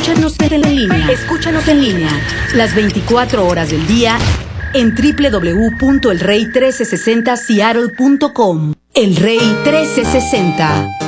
Escúchanos en línea. Escúchanos en línea las 24 horas del día en www.elrey1360seattle.com. El Rey 1360.